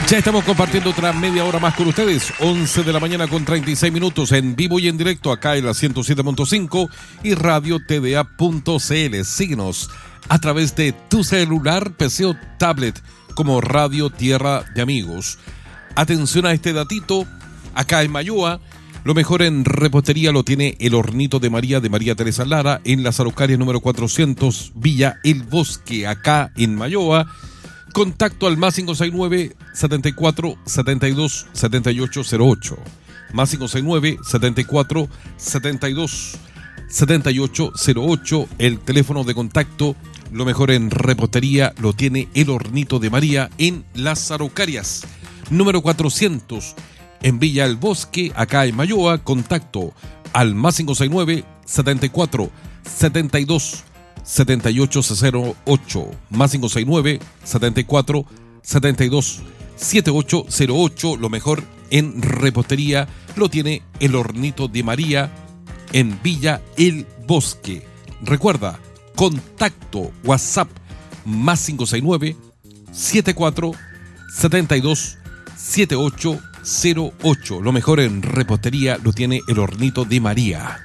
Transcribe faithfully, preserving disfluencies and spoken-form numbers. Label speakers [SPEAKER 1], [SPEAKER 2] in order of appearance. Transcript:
[SPEAKER 1] Ya estamos compartiendo otra media hora más con ustedes. once de la mañana con treinta y seis minutos en vivo y en directo acá en la ciento siete punto cinco y radio t d a punto c l. Síguenos a través de tu celular, P C o tablet como Radio Tierra de Amigos. Atención a este datito. Acá en Mayoa, lo mejor en repostería lo tiene el Hornito de María de María Teresa Lara en las Araucarias número cuatrocientos, Villa El Bosque, acá en Mayoa. Contacto al más cinco seis nueve, setenta y cuatro, setenta y dos, setenta y ocho cero ocho. Más cinco seis nueve, setenta y cuatro, setenta y dos, setenta y ocho cero ocho. El teléfono de contacto. Lo mejor en repostería lo tiene el Hornito de María en las Araucarias número cuatrocientos, en Villa El Bosque, acá en Mayoa. Contacto al más cinco seis nueve, setenta y cuatro, setenta y dos, setenta y ocho cero ocho. Más cinco seis nueve, setenta y cuatro, setenta y dos, setenta y ocho cero ocho. Lo mejor en repostería lo tiene el Hornito de María en Villa El Bosque. Recuerda, contacto WhatsApp más cinco seis nueve, setenta y cuatro, setenta y dos, setenta y ocho cero ocho. Lo mejor en repostería lo tiene el Hornito de María.